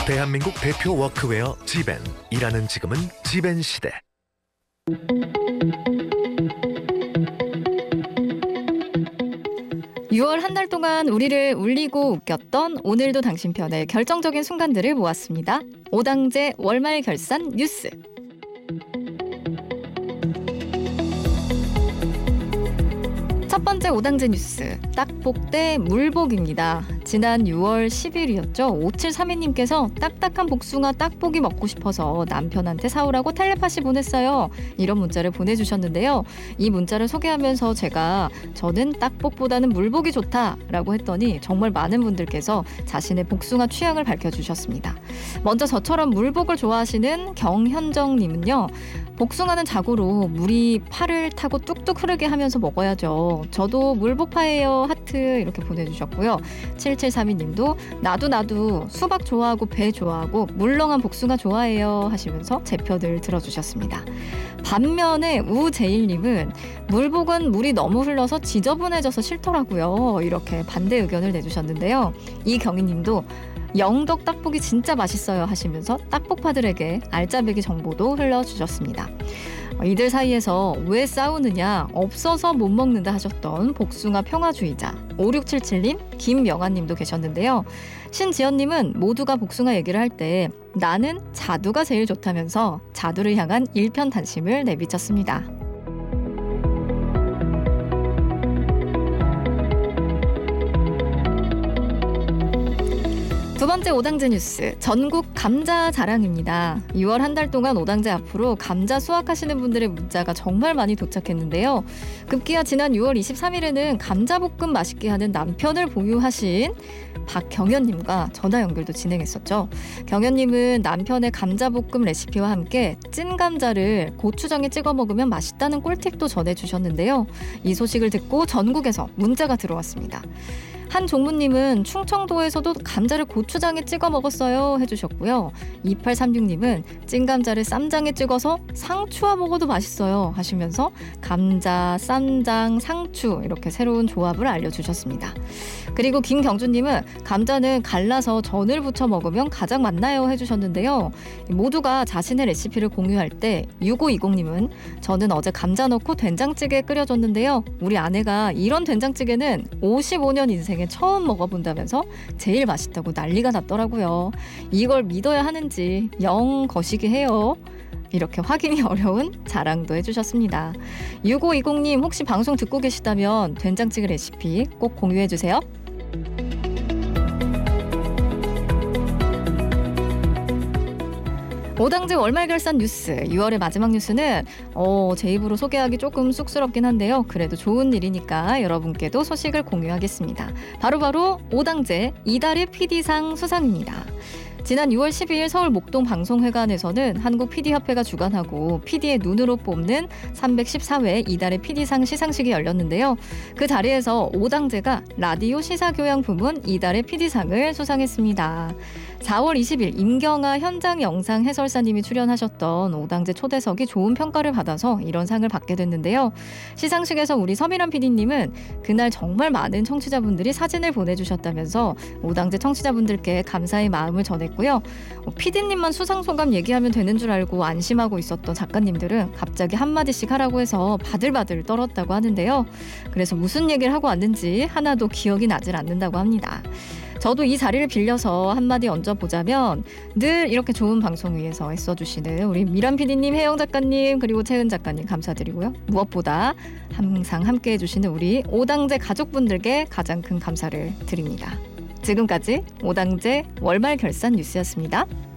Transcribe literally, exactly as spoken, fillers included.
대한민국 대표 워크웨어 지벤. 일하는 지금은 지벤 시대. 유월 한 달 동안 우리를 울리고 웃겼던 오늘도 당신 편의 결정적인 순간들을 모았습니다. 오당제 월말 결산 뉴스. 첫 번째 오당제 뉴스, 딱복 대 물복입니다. 지난 유월 십일이었죠. 오칠삼이님께서 딱딱한 복숭아 딱복이 먹고 싶어서 남편한테 사오라고 텔레파시 보냈어요. 이런 문자를 보내주셨는데요. 이 문자를 소개하면서 제가 저는 딱복보다는 물복이 좋다라고 했더니 정말 많은 분들께서 자신의 복숭아 취향을 밝혀주셨습니다. 먼저 저처럼 물복을 좋아하시는 경현정님은요. 복숭아는 자고로 물이 팔을 타고 뚝뚝 흐르게 하면서 먹어야죠. 저도 물복파예요. 하트 이렇게 보내주셨고요. 칠칠삼이님도 나도 나도 수박 좋아하고 배 좋아하고 물렁한 복숭아 좋아해요 하시면서 제 편을 들어주셨습니다. 반면에 우제일님은 물복은 물이 너무 흘러서 지저분해져서 싫더라고요. 이렇게 반대 의견을 내주셨는데요. 이경희님도 영덕 딱복이 진짜 맛있어요 하시면서 딱복파들에게 알짜배기 정보도 흘러주셨습니다. 이들 사이에서 왜 싸우느냐, 없어서 못 먹는다 하셨던 복숭아 평화주의자 오육칠칠님, 김명아님도 계셨는데요. 신지연님은 모두가 복숭아 얘기를 할 때 나는 자두가 제일 좋다면서 자두를 향한 일편단심을 내비쳤습니다. 두 번째 오당제 뉴스, 전국 감자 자랑입니다. 유월 한 달 동안 오당제 앞으로 감자 수확하시는 분들의 문자가 정말 많이 도착했는데요. 급기야 지난 유월 이십삼일에는 감자볶음 맛있게 하는 남편을 보유하신 박경현님과 전화 연결도 진행했었죠. 경현님은 남편의 감자볶음 레시피와 함께 찐 감자를 고추장에 찍어 먹으면 맛있다는 꿀팁도 전해주셨는데요. 이 소식을 듣고 전국에서 문자가 들어왔습니다. 한 종무님은 충청도에서도 감자를 고추장에 찍어 먹었어요 해주셨고요. 이팔삼육님은 찐감자를 쌈장에 찍어서 상추와 먹어도 맛있어요 하시면서 감자, 쌈장, 상추 이렇게 새로운 조합을 알려주셨습니다. 그리고 김경주님은 감자는 갈라서 전을 부쳐 먹으면 가장 맛나요 해주셨는데요. 모두가 자신의 레시피를 공유할 때 육오이공님은 저는 어제 감자 넣고 된장찌개 끓여줬는데요. 우리 아내가 이런 된장찌개는 오십오년 인생 처음 먹어본다면서 제일 맛있다고 난리가 났더라고요. 이걸 믿어야 하는지 영 거시기 해요. 이렇게 확인이 어려운 자랑도 해주셨습니다. 육오이공님 혹시 방송 듣고 계시다면 된장찌개 레시피 꼭 공유해주세요. 오당제 월말 결산 뉴스, 유월의 마지막 뉴스는 어, 제 입으로 소개하기 조금 쑥스럽긴 한데요. 그래도 좋은 일이니까 여러분께도 소식을 공유하겠습니다. 바로바로 오당제 이달의 피디상 수상입니다. 지난 유월 십이일 서울 목동 방송회관에서는 한국 피디협회가 주관하고 피디의 눈으로 뽑는 삼백십사회 이달의 피디상 시상식이 열렸는데요. 그 자리에서 오당제가 라디오 시사교양 부문 이달의 피디상을 수상했습니다. 사월 이십일 임경아 현장 영상 해설사님이 출연하셨던 오당제 초대석이 좋은 평가를 받아서 이런 상을 받게 됐는데요. 시상식에서 우리 서미란 피디님은 그날 정말 많은 청취자분들이 사진을 보내주셨다면서 오당제 청취자분들께 감사의 마음을 전했고요. 피디님만 수상 소감 얘기하면 되는 줄 알고 안심하고 있었던 작가님들은 갑자기 한마디씩 하라고 해서 바들바들 떨었다고 하는데요. 그래서 무슨 얘기를 하고 왔는지 하나도 기억이 나질 않는다고 합니다. 저도 이 자리를 빌려서 한마디 얹어보자면 늘 이렇게 좋은 방송 위해서 애써주시는 우리 미란 피디님, 혜영 작가님 그리고 채은 작가님 감사드리고요. 무엇보다 항상 함께해 주시는 우리 오당제 가족분들께 가장 큰 감사를 드립니다. 지금까지 오당제 월말 결산 뉴스였습니다.